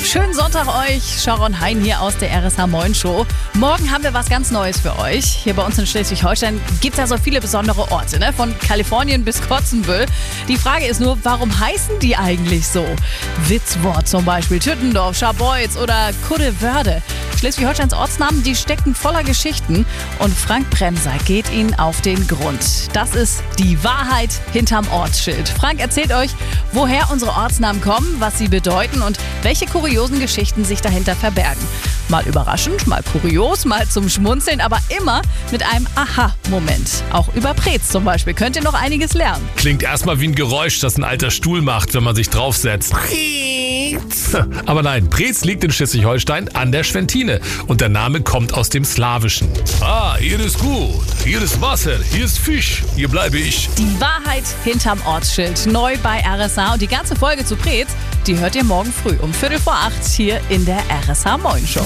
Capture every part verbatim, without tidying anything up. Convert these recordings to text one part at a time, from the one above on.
Schönen Sonntag euch. Sharon Hein hier aus der R S H Moin Show. Morgen haben wir was ganz Neues für euch. Hier bei uns in Schleswig-Holstein gibt es ja so viele besondere Orte, ne? Von Kalifornien bis Kotzenbüll. Die Frage ist nur, warum heißen die eigentlich so? Witzwort zum Beispiel, Tüttendorf, Scharbeutz oder Kuddewörde. Schleswig-Holsteins Ortsnamen, die stecken voller Geschichten. Und Frank Bremser geht ihnen auf den Grund. Das ist die Wahrheit hinterm Ortsschild. Frank erzählt euch, woher unsere Ortsnamen kommen, was sie bedeuten und welche kuriosen Geschichten sich dahinter verbergen. Mal überraschend, mal kurios, mal zum Schmunzeln, aber immer mit einem Aha-Moment. Auch über Preetz zum Beispiel könnt ihr noch einiges lernen. Klingt erstmal wie ein Geräusch, das ein alter Stuhl macht, wenn man sich draufsetzt. Preetz. Aber nein, Preetz liegt in Schleswig-Holstein an der Schwentine und der Name kommt aus dem Slawischen. Ah, hier ist gut, hier ist Wasser, hier ist Fisch, hier bleibe ich. Die Wahrheit hinterm Ortsschild, neu bei R S H und die ganze Folge zu Preetz, die hört ihr morgen früh um Viertel vor acht hier in der R S H Moin Show.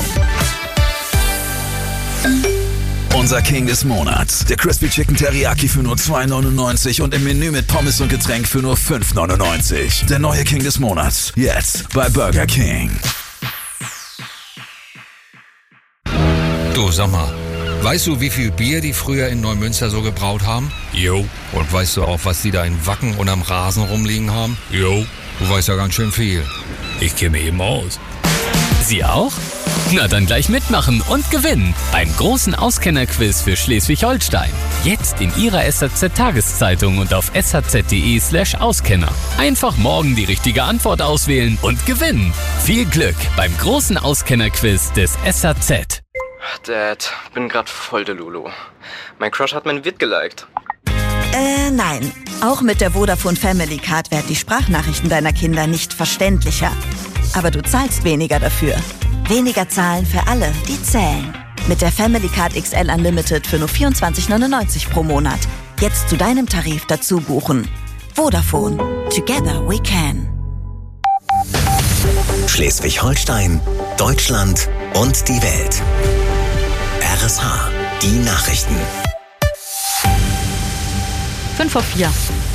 Unser King des Monats, der Crispy Chicken Teriyaki für nur zwei neunundneunzig und im Menü mit Pommes und Getränk für nur fünf neunundneunzig. Der neue King des Monats, jetzt bei Burger King. Du, sag mal, weißt du, wie viel Bier die früher in Neumünster so gebraut haben? Jo. Und weißt du auch, was die da in Wacken und am Rasen rumliegen haben? Jo. Du weißt ja ganz schön viel. Ich kenne mich eben aus. Sie auch? Na dann gleich mitmachen und gewinnen beim großen Auskennerquiz für Schleswig-Holstein. Jetzt in Ihrer S H Z-Tageszeitung und auf s h z punkt d e slash Auskenner. Einfach morgen die richtige Antwort auswählen und gewinnen. Viel Glück beim großen Auskennerquiz des S H Z. Dad, bin grad voll der Lulu. Mein Crush hat mein Vid geliked. Äh, nein. Auch mit der Vodafone Family Card werden die Sprachnachrichten deiner Kinder nicht verständlicher. Aber du zahlst weniger dafür. Weniger zahlen für alle, die zählen. Mit der Family Card X L Unlimited für nur vierundzwanzig neunundneunzig pro Monat. Jetzt zu deinem Tarif dazu buchen. Vodafone. Together we can. Schleswig-Holstein, Deutschland und die Welt. R S H, die Nachrichten. fünf vor vier.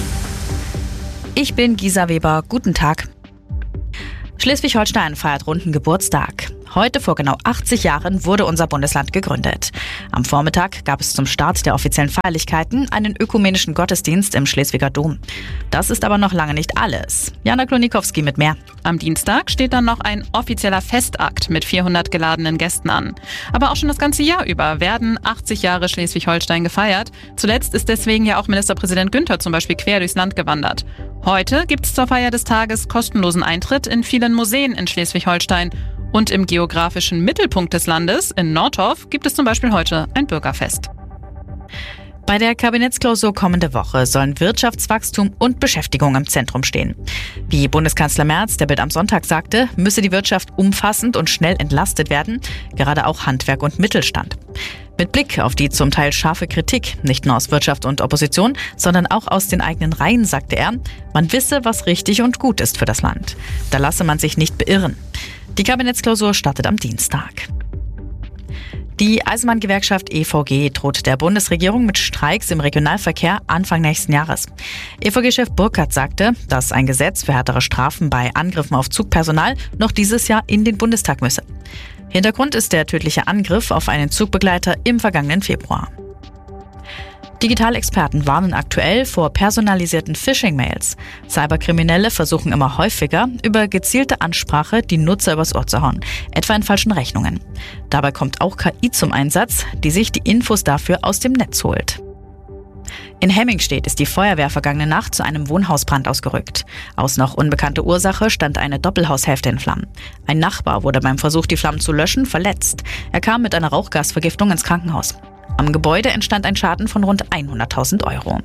Ich bin Gisa Weber. Guten Tag. Schleswig-Holstein feiert runden Geburtstag. Heute vor genau achtzig Jahren wurde unser Bundesland gegründet. Am Vormittag gab es zum Start der offiziellen Feierlichkeiten einen ökumenischen Gottesdienst im Schleswiger Dom. Das ist aber noch lange nicht alles. Jana Klonikowski mit mehr. Am Dienstag steht dann noch ein offizieller Festakt mit vierhundert geladenen Gästen an. Aber auch schon das ganze Jahr über werden achtzig Jahre Schleswig-Holstein gefeiert. Zuletzt ist deswegen ja auch Ministerpräsident Günther zum Beispiel quer durchs Land gewandert. Heute gibt es zur Feier des Tages kostenlosen Eintritt in vielen Museen in Schleswig-Holstein. Und im geografischen Mittelpunkt des Landes, in Nordorf, gibt es zum Beispiel heute ein Bürgerfest. Bei der Kabinettsklausur kommende Woche sollen Wirtschaftswachstum und Beschäftigung im Zentrum stehen. Wie Bundeskanzler Merz der Bild am Sonntag sagte, müsse die Wirtschaft umfassend und schnell entlastet werden, gerade auch Handwerk und Mittelstand. Mit Blick auf die zum Teil scharfe Kritik, nicht nur aus Wirtschaft und Opposition, sondern auch aus den eigenen Reihen, sagte er, man wisse, was richtig und gut ist für das Land. Da lasse man sich nicht beirren. Die Kabinettsklausur startet am Dienstag. Die Eisenbahngewerkschaft E V G droht der Bundesregierung mit Streiks im Regionalverkehr Anfang nächsten Jahres. E V G-Chef Burkhardt sagte, dass ein Gesetz für härtere Strafen bei Angriffen auf Zugpersonal noch dieses Jahr in den Bundestag müsse. Hintergrund ist der tödliche Angriff auf einen Zugbegleiter im vergangenen Februar. Digitalexperten warnen aktuell vor personalisierten Phishing-Mails. Cyberkriminelle versuchen immer häufiger, über gezielte Ansprache die Nutzer übers Ohr zu hauen, etwa in falschen Rechnungen. Dabei kommt auch K I zum Einsatz, die sich die Infos dafür aus dem Netz holt. In Hemmingstedt ist die Feuerwehr vergangene Nacht zu einem Wohnhausbrand ausgerückt. Aus noch unbekannter Ursache stand eine Doppelhaushälfte in Flammen. Ein Nachbar wurde beim Versuch, die Flammen zu löschen, verletzt. Er kam mit einer Rauchgasvergiftung ins Krankenhaus. Am Gebäude entstand ein Schaden von rund hunderttausend Euro.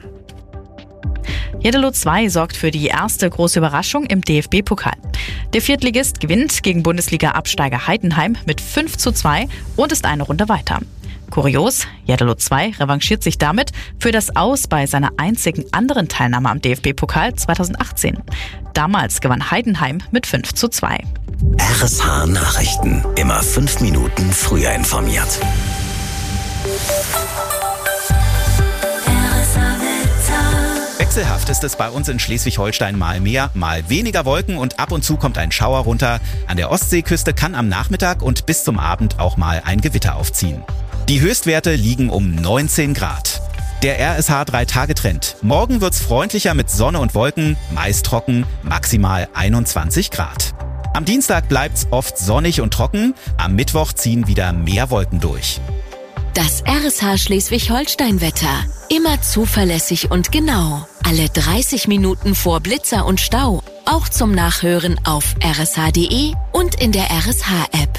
Jeddelo zwei sorgt für die erste große Überraschung im D F B-Pokal. Der Viertligist gewinnt gegen Bundesliga-Absteiger Heidenheim mit fünf zu zwei und ist eine Runde weiter. Kurios, Jeddelo zwei revanchiert sich damit für das Aus bei seiner einzigen anderen Teilnahme am D F B-Pokal zweitausendachtzehn. Damals gewann Heidenheim mit fünf zu zwei. R S H Nachrichten, immer fünf Minuten früher informiert. Wechselhaft ist es bei uns in Schleswig-Holstein mal mehr, mal weniger Wolken und ab und zu kommt ein Schauer runter. An der Ostseeküste kann am Nachmittag und bis zum Abend auch mal ein Gewitter aufziehen. Die Höchstwerte liegen um neunzehn Grad. Der R S H drei Tage Trend. Morgen wird's freundlicher mit Sonne und Wolken, meist trocken, maximal einundzwanzig Grad. Am Dienstag bleibt's oft sonnig und trocken, am Mittwoch ziehen wieder mehr Wolken durch. Das R S H Schleswig-Holstein-Wetter. Immer zuverlässig und genau. Alle dreißig Minuten vor Blitzer und Stau. Auch zum Nachhören auf r s h punkt d e und in der R S H-App.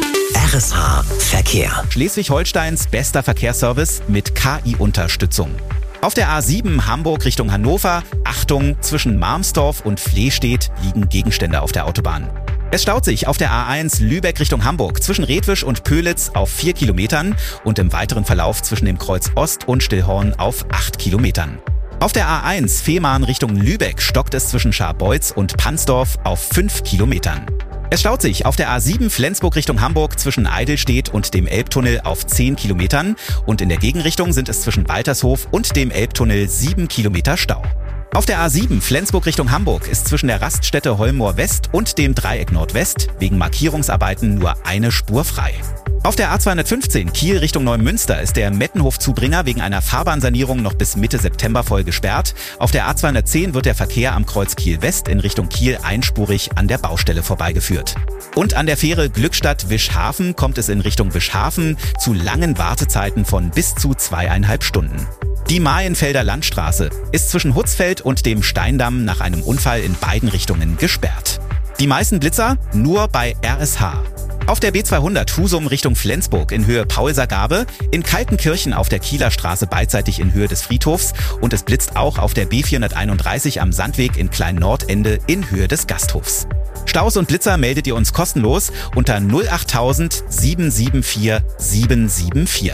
R S H Verkehr. Schleswig-Holsteins bester Verkehrsservice mit K I-Unterstützung. Auf der A sieben Hamburg Richtung Hannover, Achtung, zwischen Marmsdorf und Flehstedt liegen Gegenstände auf der Autobahn. Es staut sich auf der A eins Lübeck Richtung Hamburg zwischen Redwisch und Pölitz auf vier Kilometern und im weiteren Verlauf zwischen dem Kreuz Ost und Stillhorn auf acht Kilometern. Auf der A eins Fehmarn Richtung Lübeck stockt es zwischen Scharbeutz und Pansdorf auf fünf Kilometern. Es staut sich auf der A sieben Flensburg Richtung Hamburg zwischen Eidelstedt und dem Elbtunnel auf zehn Kilometern und in der Gegenrichtung sind es zwischen Waltershof und dem Elbtunnel sieben Kilometer Stau. Auf der A sieben Flensburg Richtung Hamburg ist zwischen der Raststätte Holmoor West und dem Dreieck Nordwest wegen Markierungsarbeiten nur eine Spur frei. Auf der A zweihundertfünfzehn Kiel Richtung Neumünster ist der Mettenhof-Zubringer wegen einer Fahrbahnsanierung noch bis Mitte September voll gesperrt. Auf der A zweihundertzehn wird der Verkehr am Kreuz Kiel West in Richtung Kiel einspurig an der Baustelle vorbeigeführt. Und an der Fähre Glückstadt-Wischhafen kommt es in Richtung Wischhafen zu langen Wartezeiten von bis zu zweieinhalb Stunden. Die Marienfelder Landstraße ist zwischen Hutzfeld und dem Steindamm nach einem Unfall in beiden Richtungen gesperrt. Die meisten Blitzer nur bei R S H. Auf der B zweihundert Husum Richtung Flensburg in Höhe Paulsergabe, in Kaltenkirchen auf der Kieler Straße beidseitig in Höhe des Friedhofs und es blitzt auch auf der B vierhunderteinunddreißig am Sandweg in Klein-Nordende in Höhe des Gasthofs. Staus und Blitzer meldet ihr uns kostenlos unter null achttausend sieben sieben vier sieben sieben vier.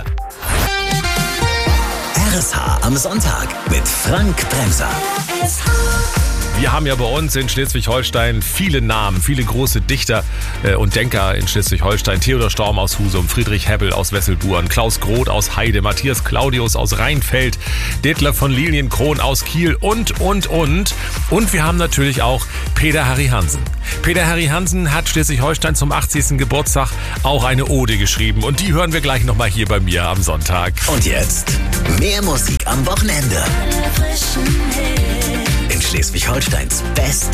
R S H am Sonntag mit Frank Bremser. Wir haben ja bei uns in Schleswig-Holstein viele Namen, viele große Dichter äh, und Denker in Schleswig-Holstein. Theodor Storm aus Husum, Friedrich Hebbel aus Wesselburen, Klaus Groth aus Heide, Matthias Claudius aus Rheinfeld, Detlef von Lilienkron aus Kiel und, und, und. Und wir haben natürlich auch Peter Harry Hansen. Peter Harry Hansen hat Schleswig-Holstein zum achtzigsten Geburtstag auch eine Ode geschrieben. Und die hören wir gleich nochmal hier bei mir am Sonntag. Und jetzt mehr Musik am Wochenende. In Schleswig-Holsteins Best